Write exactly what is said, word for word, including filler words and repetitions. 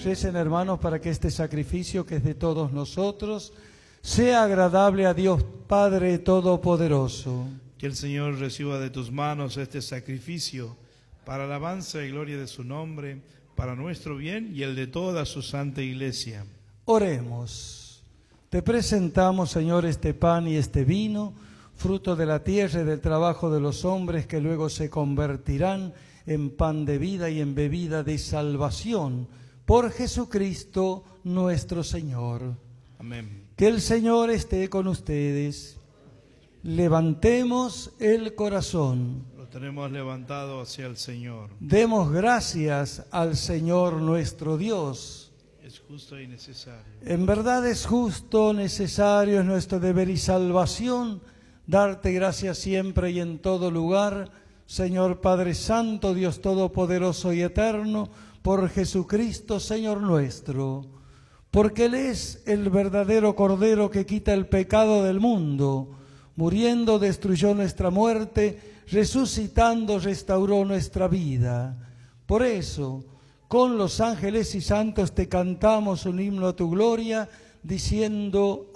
Recen, hermanos, para que este sacrificio que es de todos nosotros sea agradable a Dios Padre Todopoderoso. Que el Señor reciba de tus manos este sacrificio para alabanza y gloria de su nombre, para nuestro bien y el de toda su santa Iglesia. Oremos. Te presentamos, Señor, este pan y este vino, fruto de la tierra y del trabajo de los hombres, que luego se convertirán en pan de vida y en bebida de salvación, por Jesucristo nuestro Señor. Amén. Que el Señor esté con ustedes. Levantemos el corazón. Lo tenemos levantado hacia el Señor. Demos gracias al Señor nuestro Dios. Es justo y necesario. En verdad es justo, necesario, es nuestro deber y salvación darte gracias siempre y en todo lugar, Señor Padre Santo, Dios Todopoderoso y Eterno, por Jesucristo, Señor nuestro, porque Él es el verdadero Cordero que quita el pecado del mundo. Muriendo destruyó nuestra muerte, resucitando restauró nuestra vida. Por eso, con los ángeles y santos te cantamos un himno a tu gloria, diciendo: